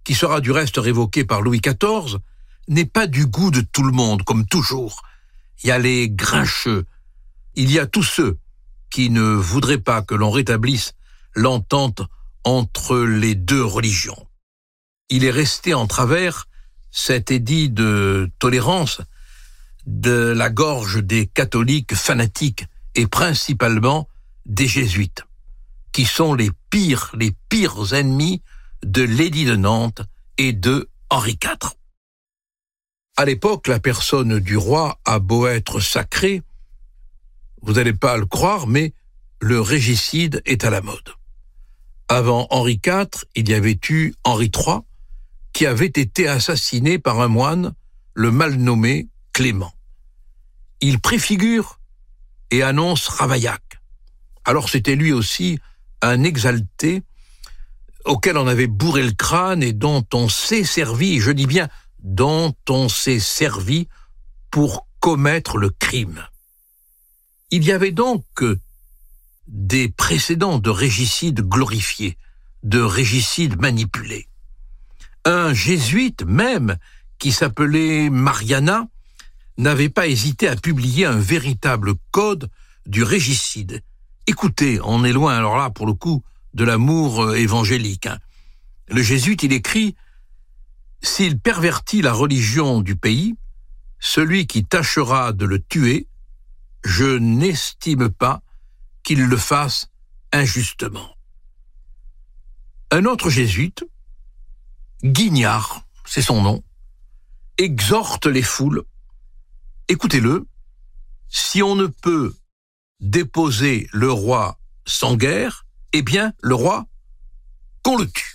qui sera du reste révoqué par Louis XIV, n'est pas du goût de tout le monde, comme toujours. Il y a les grincheux, il y a tous ceux qui ne voudraient pas que l'on rétablisse l'entente entre les deux religions. Il est resté en travers cet édit de tolérance de la gorge des catholiques fanatiques et principalement des jésuites, qui sont les pires ennemis de l'édit de Nantes et de Henri IV. À l'époque, la personne du roi a beau être sacrée, vous n'allez pas le croire, mais le régicide est à la mode. Avant Henri IV, il y avait eu Henri III, qui avait été assassiné par un moine, le mal nommé Clément. Il préfigure et annonce Ravaillac. Alors c'était lui aussi un exalté auquel on avait bourré le crâne et dont on s'est servi, je dis bien dont on s'est servi pour commettre le crime. Il y avait donc des précédents de régicides glorifiés, de régicides manipulés. Un jésuite même, qui s'appelait Mariana, n'avait pas hésité à publier un véritable code du régicide. Écoutez, on est loin, alors là, pour le coup, de l'amour évangélique. Le jésuite, il écrit « S'il pervertit la religion du pays, celui qui tâchera de le tuer, je n'estime pas qu'il le fasse injustement. » Un autre jésuite, Guignard, c'est son nom, exhorte les foules. Écoutez-le, si on ne peut déposer le roi sans guerre, eh bien, le roi, qu'on le tue.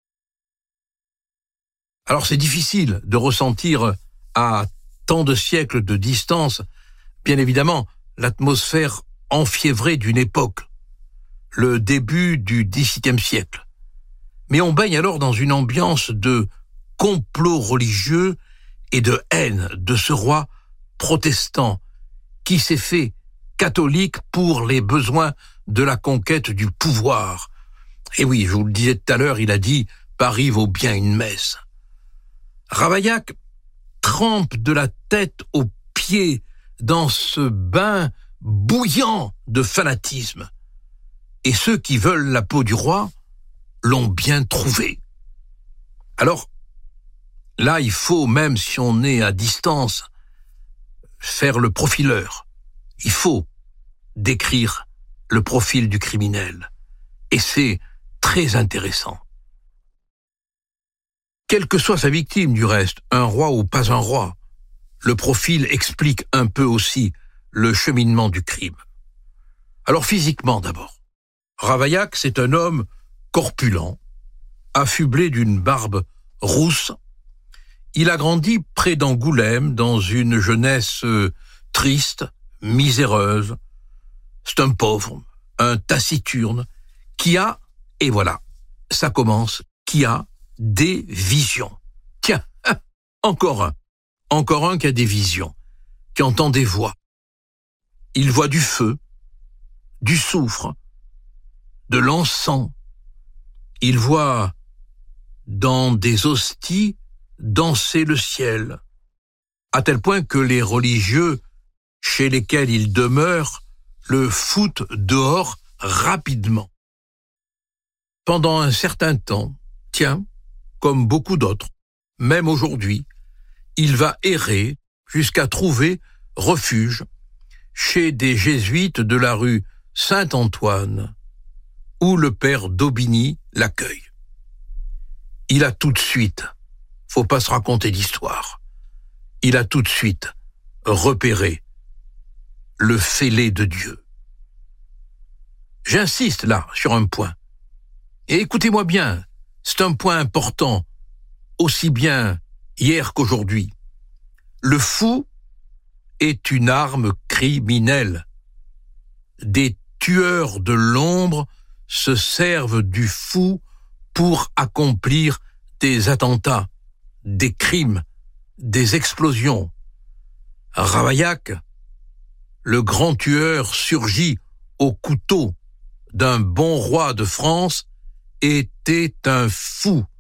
Alors c'est difficile de ressentir à tant de siècles de distance, bien évidemment, l'atmosphère enfiévrée d'une époque, le début du XVIIe siècle. Mais on baigne alors dans une ambiance de complot religieux et de haine de ce roi protestant qui s'est fait catholique pour les besoins de la conquête du pouvoir. Et oui, je vous le disais tout à l'heure, il a dit « Paris vaut bien une messe ». Ravaillac trempe de la tête aux pieds dans ce bain bouillant de fanatisme. Et ceux qui veulent la peau du roi l'ont bien trouvé. Alors, là, il faut, même si on est à distance, faire le profileur. Il faut décrire le profil du criminel. Et c'est très intéressant. Quelle que soit sa victime, du reste, un roi ou pas un roi, le profil explique un peu aussi le cheminement du crime. Alors physiquement d'abord. Ravaillac, c'est un homme corpulent, affublé d'une barbe rousse. Il a grandi près d'Angoulême dans une jeunesse triste, miséreuse. C'est un pauvre, un taciturne, qui a, et voilà, ça commence, qui a des visions. Tiens, encore un qui a des visions, qui entend des voix. Il voit du feu, du soufre, de l'encens. Il voit dans des hosties danser le ciel, à tel point que les religieux chez lesquels il demeure le foutent dehors rapidement. Pendant un certain temps, tiens, comme beaucoup d'autres, même aujourd'hui, il va errer jusqu'à trouver refuge chez des jésuites de la rue Saint-Antoine, où le père d'Aubigny l'accueille. Il a tout de suite, faut pas se raconter d'histoire, il a tout de suite repéré le fêlé de Dieu. J'insiste là sur un point, et écoutez-moi bien, c'est un point important, aussi bien hier qu'aujourd'hui. Le fou est une arme criminelle. Des tueurs de l'ombre se servent du fou pour accomplir des attentats, des crimes, des explosions. Ravaillac, le grand tueur surgit au couteau d'un bon roi de France, était un fou.